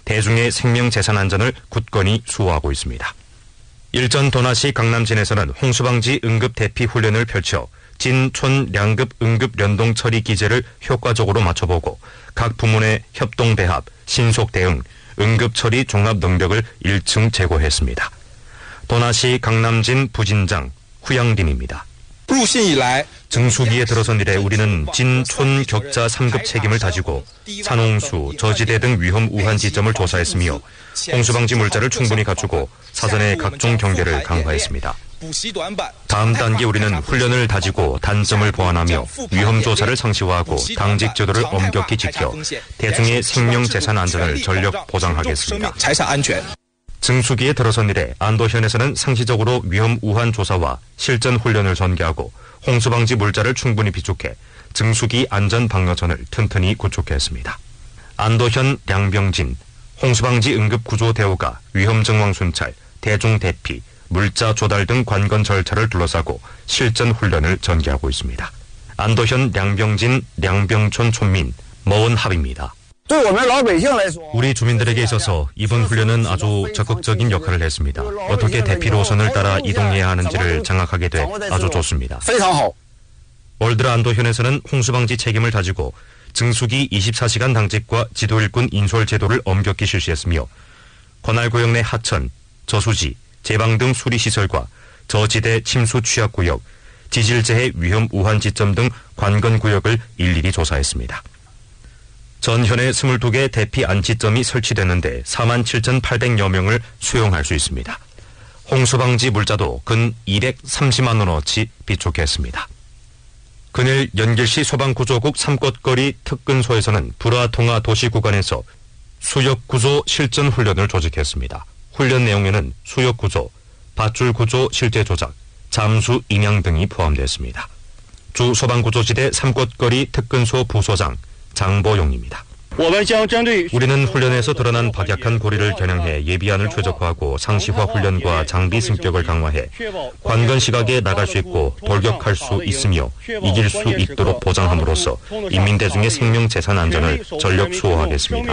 대중의 생명 재산 안전을 굳건히 수호하고 있습니다. 일전 도나시 강남진에서는 홍수방지 응급 대피 훈련을 펼쳐 진촌 량급 응급 연동 처리 기제를 효과적으로 맞춰보고 각 부문의 협동 배합, 신속 대응, 응급 처리 종합 능력을 1층 제고했습니다. 도나시 강남진 부진장 후양림입니다. 증수기에 들어선 이래 우리는 진촌 격자 3급 책임을 다지고 산홍수, 저지대 등 위험 우한 지점을 조사했으며 홍수방지 물자를 충분히 갖추고 사전에 각종 경계를 강화했습니다. 다음 단계 우리는 훈련을 다지고 단점을 보완하며 위험 조사를 상시화하고 당직 제도를 엄격히 지켜 대중의 생명 재산 안전을 전력 보장하겠습니다. 증수기에 들어선 이래 안도현에서는 상시적으로 위험 우한 조사와 실전 훈련을 전개하고 홍수방지 물자를 충분히 비축해 증수기 안전 방어선을 튼튼히 구축했습니다. 안도현 량병진 홍수방지 응급구조 대우가 위험 정황 순찰, 대중 대피, 물자 조달 등 관건 절차를 둘러싸고 실전 훈련을 전개하고 있습니다. 안도현 량병진 량병촌 촌민 머은합입니다. 우리 주민들에게 있어서 이번 훈련은 아주 적극적인 역할을 했습니다. 어떻게 대피 노선을 따라 이동해야 하는지를 장악하게 돼 아주 좋습니다. 월드라 안도현에서는 홍수방지 책임을 다지고 증수기 24시간 당직과 지도일꾼 인솔 제도를 엄격히 실시했으며 관할구역 내 하천, 저수지, 제방 등 수리시설과 저지대 침수 취약구역, 지질재해 위험 우한 지점 등 관건구역을 일일이 조사했습니다. 전현에 22개 대피 안치점이 설치됐는데 47,800여 명을 수용할 수 있습니다. 홍수방지 물자도 근 230만 원어치 비축했습니다. 근일 연길시 소방구조국 삼꽃거리 특근소에서는 불화통화 도시 구간에서 수역구조 실전 훈련을 조직했습니다. 훈련 내용에는 수역구조, 밧줄구조 실제 조작, 잠수 인양 등이 포함됐습니다. 주 소방구조지대 삼꽃거리 특근소 부소장 장보용입니다. 우리는 훈련에서 드러난 박약한 고리를 겨냥해 예비안을 최적화하고 상시화 훈련과 장비 승격을 강화해 관건 시각에 나갈 수 있고 돌격할 수 있으며 이길 수 있도록 보장함으로써 인민대중의 생명 재산 안전을 전력 수호하겠습니다.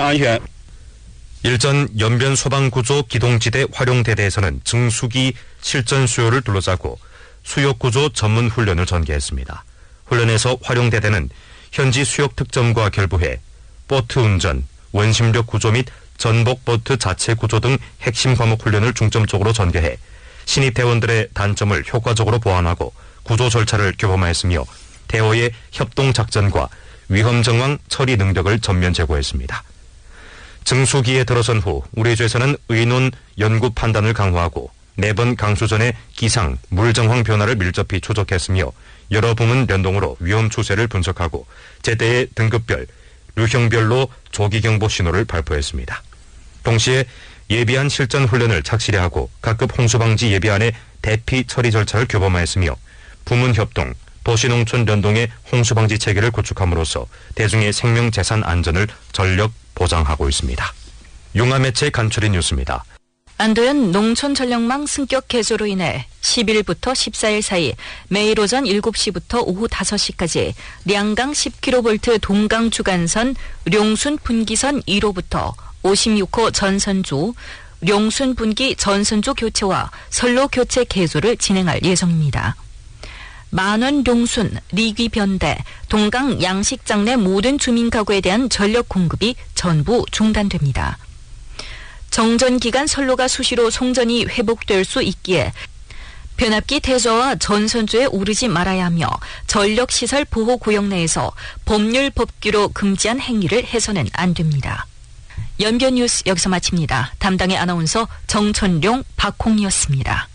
일전 연변 소방구조 기동지대 활용대대에서는 증수기 실전 수요를 둘러싸고 수역구조 전문 훈련을 전개했습니다. 훈련에서 활용대대는 현지 수역 특점과 결부해 보트 운전, 원심력 구조 및 전복 보트 자체 구조 등 핵심 과목 훈련을 중점적으로 전개해 신입 대원들의 단점을 효과적으로 보완하고 구조 절차를 규범화했으며 대어의 협동 작전과 위험 정황 처리 능력을 전면 제고했습니다. 증수기에 들어선 후 우리 주에서는 의논 연구 판단을 강화하고 매번 강수 전에 기상, 물 정황 변화를 밀접히 추적했으며 여러 부문 연동으로 위험 추세를 분석하고 제때의 등급별, 류형별로 조기경보 신호를 발표했습니다. 동시에 예비안 실전 훈련을 착실히 하고 각급 홍수방지 예비안의 대피 처리 절차를 규범화했으며 부문 협동, 도시농촌 연동의 홍수방지 체계를 구축함으로써 대중의 생명 재산 안전을 전력 보장하고 있습니다. 용화매체 간추린 뉴스입니다. 안도현 농촌 전력망 승격 개조로 인해 10일부터 14일 사이 매일 오전 7시부터 오후 5시까지 량강 10kV 동강 주간선 룡순 분기선 1호부터 56호 전선조, 룡순 분기 전선조 교체와 선로 교체 개조를 진행할 예정입니다. 만원 룡순, 리귀 변대, 동강 양식장 내 모든 주민 가구에 대한 전력 공급이 전부 중단됩니다. 정전 기간 선로가 수시로 송전이 회복될 수 있기에 변압기 대저와 전선조에 오르지 말아야 하며 전력시설 보호구역 내에서 법률 법규로 금지한 행위를 해서는 안 됩니다. 연변 뉴스 여기서 마칩니다. 담당의 아나운서 정천룡, 박홍이었습니다.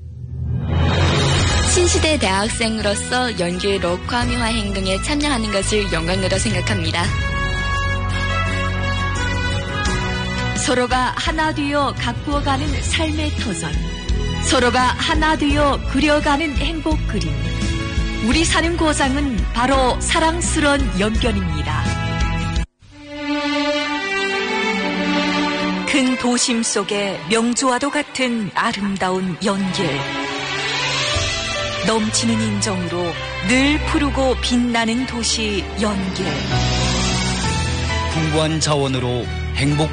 신시대 대학생으로서 연길 록화미화 행동에 참여하는 것을 영광으로 생각합니다. 서로가 하나 되어 가꾸어가는 삶의 터전, 서로가 하나 되어 그려가는 행복 그림. 우리 사는 고장은 바로 사랑스러운 연변입니다. 큰 도심 속에 명주와도 같은 아름다운 연길. 넘치는 인정으로 늘 푸르고 빛나는 도시 연길. 풍부한 자원으로 행복